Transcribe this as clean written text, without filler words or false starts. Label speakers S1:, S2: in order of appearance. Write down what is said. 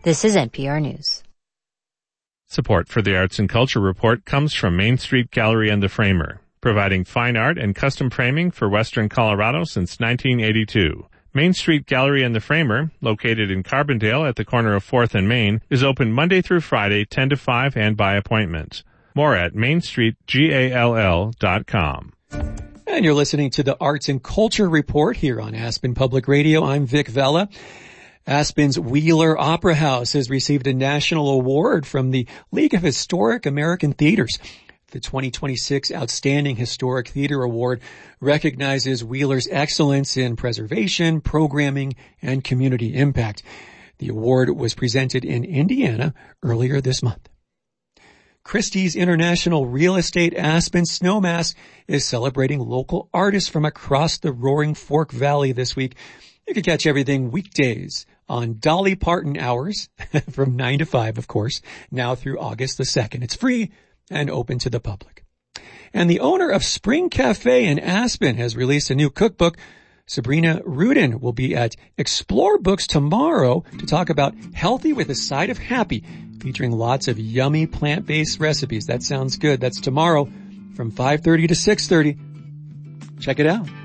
S1: This is NPR News.
S2: Support for the Arts and Culture Report comes from Main Street Gallery and the Framer, providing fine art and custom framing for Western Colorado since 1982. Main Street Gallery and the Framer, located in Carbondale at the corner of 4th and Main, is open Monday through Friday, 10 to 5 and by appointment. More at mainstreetgall.com.
S3: And you're listening to the Arts and Culture Report here on Aspen Public Radio. I'm Vic Vela. Aspen's Wheeler Opera House has received a national award from the League of Historic American Theaters. The 2026 Outstanding Historic Theater Award recognizes Wheeler's excellence in preservation, programming, and community impact. The award was presented in Indiana earlier this month. Christie's International Real Estate Aspen Snowmass is celebrating local artists from across the Roaring Fork Valley this week. You can catch everything weekdays on Dolly Parton hours from 9 to 5, of course, now through August the 2nd. It's free and open to the public. And the owner of Spring Cafe in Aspen has released a new cookbook. Sabrina Rudin will be at Explore Books tomorrow to talk about Healthy with a Side of Happy, featuring lots of yummy plant-based recipes. That sounds good. That's tomorrow from 5:30 to 6:30. Check it out.